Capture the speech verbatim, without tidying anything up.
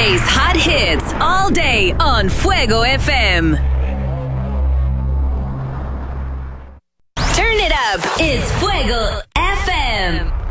Today's hot hits all day on Fuego F M. Turn it up. It's Fuego F M.